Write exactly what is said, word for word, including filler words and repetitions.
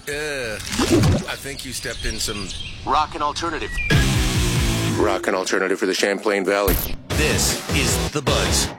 Uh, I think you stepped in some rock and alternative. rock and alternative for the Champlain Valley. This is The Buzz.